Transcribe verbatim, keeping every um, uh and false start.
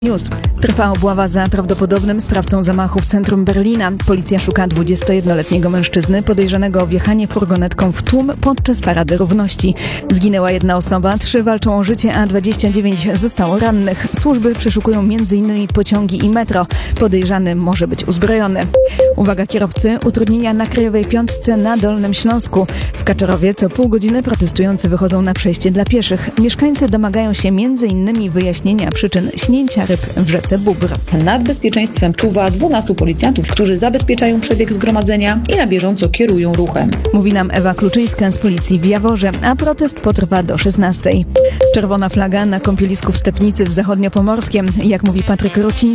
News. Trwa obława za prawdopodobnym sprawcą zamachu w centrum Berlina. Policja szuka dwudziestojednoletniego mężczyzny podejrzanego o wjechanie furgonetką w tłum podczas Parady Równości. Zginęła jedna osoba, trzy walczą o życie, a dwadzieścia dziewięć zostało rannych. Służby przeszukują m in pociągi i metro. Podejrzany może być uzbrojony. Uwaga kierowcy, utrudnienia na Krajowej Piątce na Dolnym Śląsku. W Kaczorowie co pół godziny protestujący wychodzą na przejście dla pieszych. Mieszkańcy domagają się m in wyjaśnienia przyczyn śnięcia ryb w rzece Bóbr. Nad bezpieczeństwem czuwa dwunastu policjantów, którzy zabezpieczają przebieg zgromadzenia i na bieżąco kierują ruchem. Mówi nam Ewa Kluczyńska z policji w Jaworze, a protest potrwa do szesnastej. Czerwona flaga na kąpielisku w Stepnicy w Zachodniopomorskiem. Jak mówi Patryk Rociński,